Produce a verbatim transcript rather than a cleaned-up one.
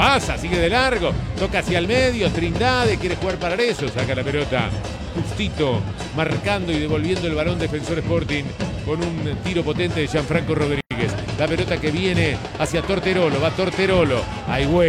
pasa, sigue de largo, toca hacia el medio, Trindade quiere jugar para eso, saca la pelota. Justito marcando y devolviendo el balón Defensor Sporting con un tiro potente de Gianfranco Rodríguez. La pelota que viene hacia Torterolo, va Torterolo, ahí